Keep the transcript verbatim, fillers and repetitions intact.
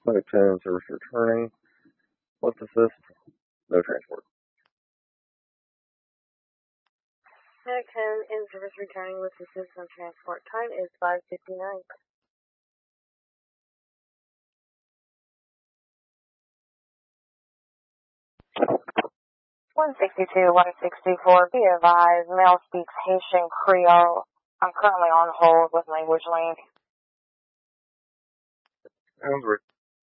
Flight ten, service returning. Lift assist, no transport. Medic ten, in service returning, lift assist, no transport. Time is five fifty-nine. one sixty-two, one sixty-four, be advised, male speaks Haitian Creole. I'm currently on hold with language link. Sounds